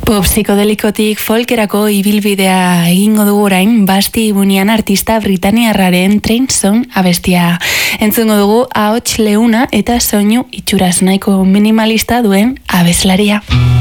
Pop psikodelikotik folkerako ibilbidea egingo dugu orain Basti Bunyan artista britaniarraren Train Song abestia. Entzungo dugu ahots leuna eta soinu itxuraz nahiko minimalista duen abeslaria.